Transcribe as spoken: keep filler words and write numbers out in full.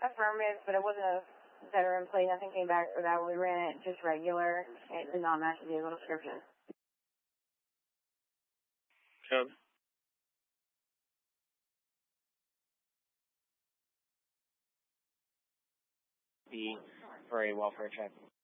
affirmative, but it wasn't a veteran plate. Nothing came back for that. We ran it just regular. It did not match the vehicle description. Code. B for a welfare check.